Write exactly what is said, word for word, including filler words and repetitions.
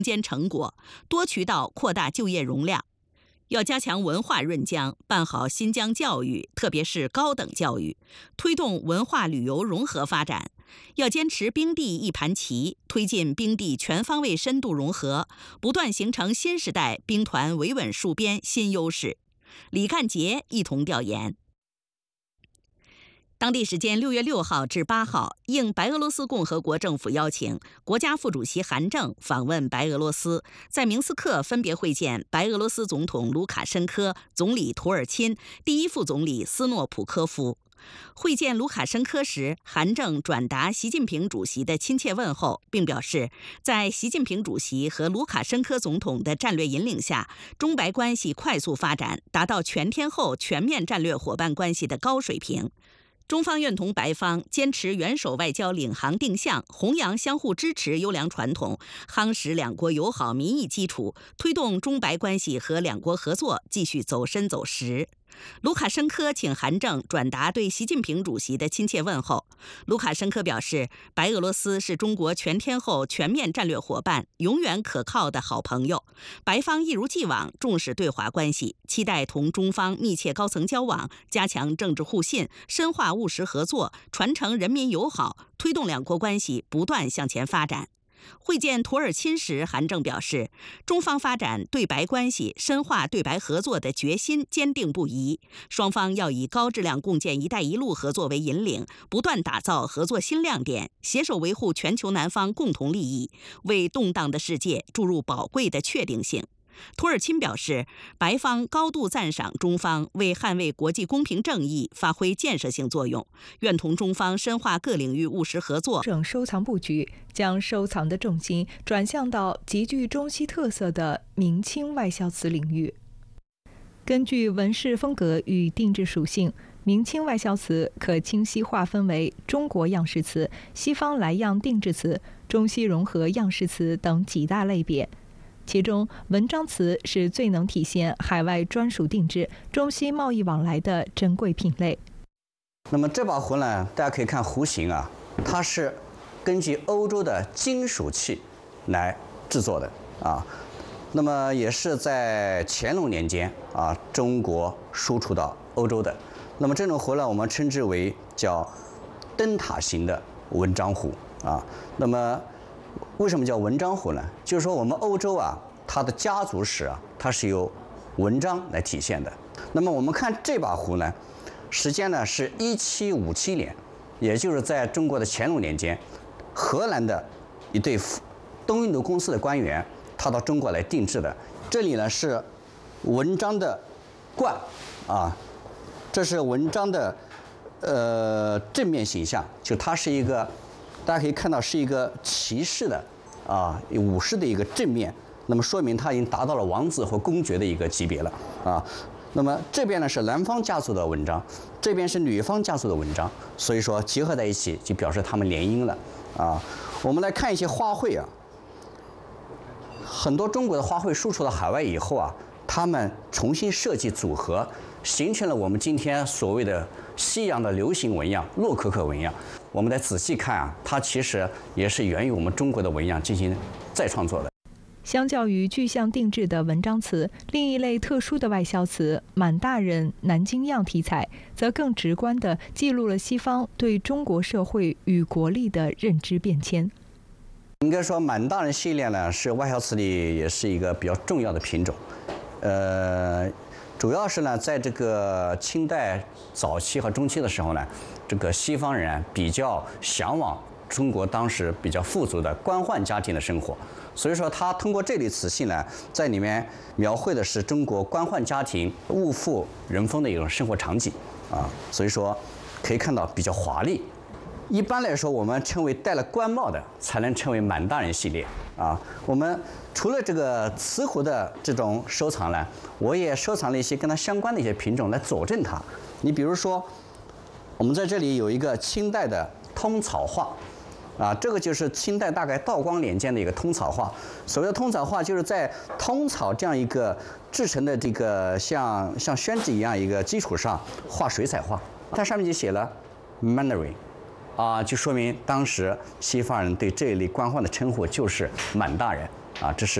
间成果，多渠道扩大就业容量。要加强文化润疆，办好新疆教育，特别是高等教育，推动文化旅游融合发展。要坚持冰地一盘棋，推进冰地全方位深度融合，不断形成新时代兵团维稳戍边新优势。李干杰一同调研。当地时间六月六号至八号，应白俄罗斯共和国政府邀请，国家副主席韩正访问白俄罗斯，在明斯克分别会见白俄罗斯总统卢卡申科、总理图尔钦、第一副总理斯诺普科夫。会见卢卡申科时，韩正转达习近平主席的亲切问候，并表示，在习近平主席和卢卡申科总统的战略引领下，中白关系快速发展，达到全天候全面战略伙伴关系的高水平。中方愿同白方坚持元首外交领航定向，弘扬相互支持优良传统，夯实两国友好民意基础，推动中白关系和两国合作继续走深走实。卢卡申科请韩正转达对习近平主席的亲切问候。卢卡申科表示，白俄罗斯是中国全天候全面战略伙伴，永远可靠的好朋友。白方一如既往重视对华关系，期待同中方密切高层交往，加强政治互信，深化务实合作，传承人民友好，推动两国关系不断向前发展。会见图尔钦时，韩正表示，中方发展对白关系、深化对白合作的决心坚定不移，双方要以高质量共建“一带一路”合作为引领，不断打造合作新亮点，携手维护全球南方共同利益，为动荡的世界注入宝贵的确定性。图尔钦表示，白方高度赞赏中方为捍卫国际公平正义发挥建设性作用，愿同中方深化各领域务实合作。 整收藏布局，将收藏的重心转向到极具中西特色的明清外销瓷领域。根据纹饰风格与定制属性，明清外销瓷可清晰划分为中国样式瓷、西方来样定制瓷、中西融合样式瓷等几大类别。其中，文章瓷是最能体现海外专属定制、中西贸易往来的珍贵品类。 那么这把壶呢，大家可以看壶形啊，它是根据欧洲的金属器来制作的啊。那么也是在乾隆年间啊，中国输出到欧洲的。那么这种壶呢，我们称之为叫灯塔形的文章壶啊。那么为什么叫文章壶呢？就是说我们欧洲啊，它的家族史啊，它是由文章来体现的。那么我们看这把壶呢，时间呢是一七五七年，也就是在中国的乾隆年间，荷兰的一对东印度公司的官员，他到中国来定制的。这里呢是文章的冠啊，这是文章的呃正面形象，就它是一个。大家可以看到是一个骑士的啊武士的一个正面，那么说明他已经达到了王子和公爵的一个级别了啊。那么这边呢是男方家族的文章，这边是女方家族的文章，所以说结合在一起就表示他们联姻了啊。我们来看一些花卉啊，很多中国的花卉输出到海外以后啊，他们重新设计组合，形成了我们今天所谓的西洋的流行纹样——洛可可纹样。我们再仔细看啊，它其实也是源于我们中国的纹样进行再创作的。 相较于具象定制的文章瓷，另一类特殊的外销瓷满大人南京样题材，则更直观地记录了西方对中国社会与国力的认知变迁。 应该说，满大人系列呢是外销瓷里也是一个比较重要的品种，呃。主要是呢，在这个清代早期和中期的时候呢，这个西方人比较向往中国当时比较富足的官宦家庭的生活，所以说他通过这类瓷器呢，在里面描绘的是中国官宦家庭物富人丰的一种生活场景啊，所以说可以看到比较华丽。一般来说，我们称为戴了官帽的才能称为满大人系列啊。我们除了这个瓷壶的这种收藏呢，我也收藏了一些跟它相关的一些品种来佐证它。你比如说，我们在这里有一个清代的通草画，啊，这个就是清代大概道光年间的一个通草画。所谓的通草画，就是在通草这样一个制成的这个像像宣纸一样一个基础上画水彩画，它上面就写了 Mandarin。啊，就说明当时西方人对这一类官宦的称呼就是满大人啊，这是。